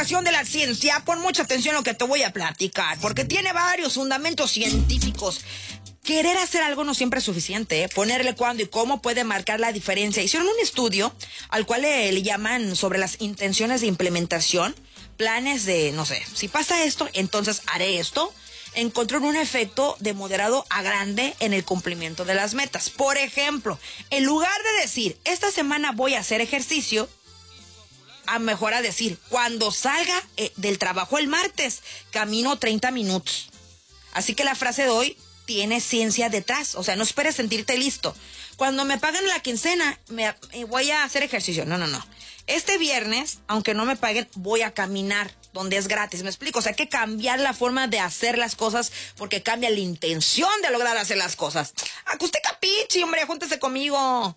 explicación de la ciencia, pon mucha atención a lo que te voy a platicar, porque tiene varios fundamentos científicos. Querer hacer algo no siempre es suficiente, ¿eh? Ponerle cuándo y cómo puede marcar la diferencia. Hicieron un estudio al cual le llaman sobre las intenciones de implementación, planes de, no sé, si pasa esto, entonces haré esto. Encontraron un efecto de moderado a grande en el cumplimiento de las metas. Por ejemplo, en lugar de decir, esta semana voy a hacer ejercicio, a mejor a decir, cuando salga del trabajo el martes, camino 30 minutos. Así que la frase de hoy tiene ciencia detrás. O sea, no esperes sentirte listo. Cuando me paguen la quincena, voy a hacer ejercicio. No. Este viernes, aunque no me paguen, voy a caminar donde es gratis. ¿Me explico? O sea, hay que cambiar la forma de hacer las cosas porque cambia la intención de lograr hacer las cosas. ¡A que usted capichi, hombre! ¡Júntese conmigo!